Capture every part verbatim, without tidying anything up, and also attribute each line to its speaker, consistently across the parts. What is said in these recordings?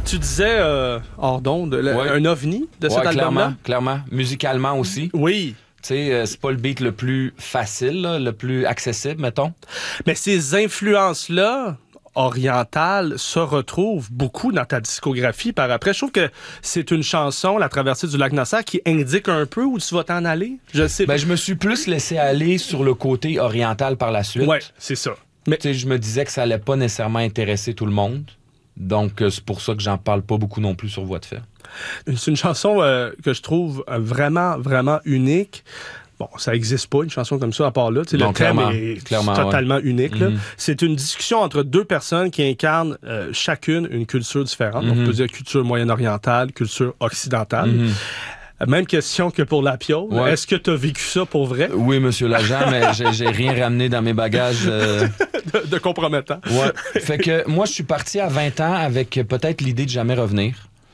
Speaker 1: Tu disais, euh, hors d'onde, le-
Speaker 2: Ouais.
Speaker 1: un ovni de cet
Speaker 2: Ouais,
Speaker 1: album-là?
Speaker 2: clairement, clairement. Musicalement aussi.
Speaker 1: Oui.
Speaker 2: Tu sais, euh, c'est pas le beat le plus facile, là, le plus accessible, mettons.
Speaker 1: Mais ces influences-là orientales se retrouvent beaucoup dans ta discographie par après. Je trouve que c'est une chanson, La traversée du lac Nasser, qui indique un peu où tu vas t'en aller. Je sais pas.
Speaker 2: Ben, je me suis plus laissé aller sur le côté oriental par la suite.
Speaker 1: Ouais, c'est ça. Mais
Speaker 2: Tu sais, je me disais que ça allait pas nécessairement intéresser tout le monde. Donc, euh, c'est pour ça que j'en parle pas beaucoup non plus sur Voix de fait.
Speaker 1: c'est une chanson euh, que je trouve euh, vraiment, vraiment unique. Bon, ça n'existe pas, une chanson comme ça, à part là. Tu sais,
Speaker 2: Non,
Speaker 1: le thème
Speaker 2: clairement,
Speaker 1: est
Speaker 2: clairement,
Speaker 1: totalement unique. là.
Speaker 2: Mhm.
Speaker 1: C'est une discussion entre deux personnes qui incarnent euh, chacune une culture différente. Donc,
Speaker 2: Mhm.
Speaker 1: on peut dire culture moyen-orientale, culture occidentale.
Speaker 2: Mhm.
Speaker 1: Même question que pour la piole.
Speaker 2: Ouais.
Speaker 1: Est-ce que tu as vécu ça pour vrai?
Speaker 2: Oui, monsieur l'agent, mais j'ai, j'ai rien ramené dans mes bagages. euh,
Speaker 1: De, de compromettant.
Speaker 2: Ouais. Fait que moi, je suis parti à vingt ans avec peut-être l'idée de jamais revenir.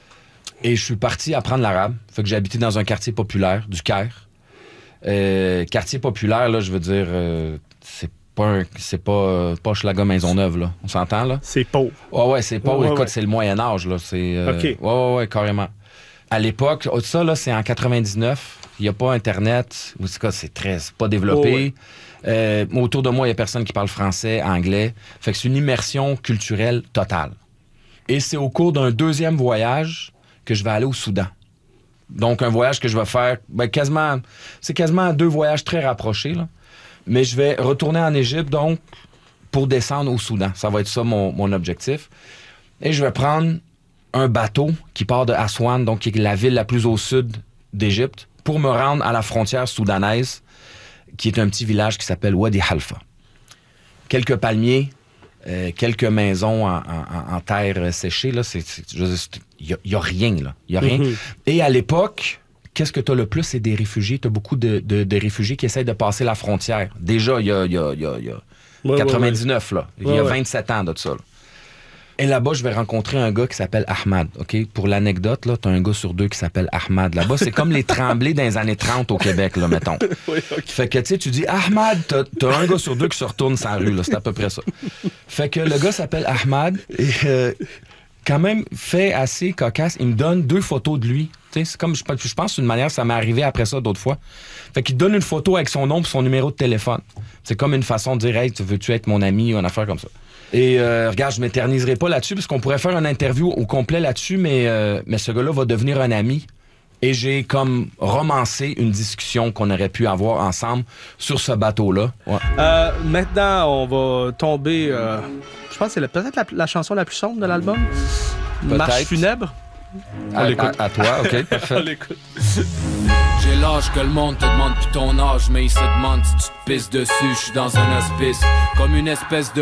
Speaker 2: Et je suis parti apprendre l'arabe. Fait que j'ai habité dans un quartier populaire du Caire. Euh, quartier populaire, là, je veux dire, euh, c'est pas un- c'est pas, euh, pas Hochelaga Maisonneuve, là. On s'entend, là?
Speaker 1: C'est pauvre.
Speaker 2: Ouais, ouais, c'est pas.
Speaker 1: Ouais,
Speaker 2: écoute,
Speaker 1: ouais.
Speaker 2: c'est le Moyen-Âge, là. C'est. euh,
Speaker 1: OK.
Speaker 2: Ouais, ouais, ouais, carrément. À l'époque, oh, ça, là, c'est en quatre-vingt-dix-neuf. Il n'y a pas Internet. En tout cas, c'est très. C'est pas développé.
Speaker 1: Ouais, ouais.
Speaker 2: Euh, autour de moi, il n'y a personne qui parle français, anglais. Fait que c'est une immersion culturelle totale. Et c'est au cours d'un deuxième voyage que je vais aller au Soudan. Donc, un voyage que je vais faire, ben, quasiment, c'est quasiment deux voyages très rapprochés, là. Mais je vais retourner en Égypte, donc, pour descendre au Soudan. Ça va être ça, mon, mon objectif. Et je vais prendre un bateau qui part de Aswan, donc, qui est la ville la plus au sud d'Égypte, pour me rendre à la frontière soudanaise, qui est un petit village qui s'appelle Wadi Halfa. Quelques palmiers, euh, quelques maisons en, en- en terre séchée, là, c'est, c'est, je veux dire, c'est- il n'y a, a rien, là. Il y a rien.
Speaker 1: Mhm.
Speaker 2: Et à l'époque, qu'est-ce que tu as le plus? C'est des réfugiés. Tu as beaucoup de, de- de réfugiés qui essayent de passer la frontière. Déjà, il y a, il y a- il y a- il y a
Speaker 1: Ouais,
Speaker 2: quatre-vingt-dix-neuf, là. Il y a
Speaker 1: Ouais, ouais.
Speaker 2: vingt-sept ans de ça, là. Et là-bas, je vais rencontrer un gars qui s'appelle Ahmad, OK? Pour l'anecdote, là, t'as un gars sur deux qui s'appelle Ahmad. Là-bas, c'est comme les Tremblés dans les années trente au Québec, là, mettons.
Speaker 1: Oui, OK.
Speaker 2: Fait que, tu sais, tu dis Ahmad, t'as, t'as un gars sur deux qui se retourne sans rue, là. C'est à peu près ça. Fait que le gars s'appelle Ahmad et euh, quand même fait assez cocasse. Il me donne deux photos de lui. Tu sais, c'est comme, je, je pense, d'une manière, ça m'est arrivé après ça d'autres fois. Fait qu'il donne une photo avec son nom et son numéro de téléphone. C'est comme une façon de dire, hey, tu veux-tu être mon ami ou une affaire comme ça. Et euh, regarde, je m'éterniserai pas là-dessus parce qu'on pourrait faire une interview au complet là-dessus, mais, euh, mais ce gars-là va devenir un ami. Et j'ai comme romancé une discussion qu'on aurait pu avoir ensemble sur ce bateau-là. Ouais.
Speaker 1: Euh, maintenant, on va tomber. euh, je pense que c'est la- peut-être la, la chanson la plus sombre de l'album. Marche
Speaker 2: Peut-être.
Speaker 1: funèbre. On
Speaker 2: À,
Speaker 1: l'écoute.
Speaker 2: à- à toi, OK,
Speaker 1: On
Speaker 2: parfait.
Speaker 1: l'écoute.
Speaker 3: J'ai l'âge que le monde te demande plus ton âge, mais il se demande si tu te pisses dessus. Je suis dans un hospice, comme une espèce de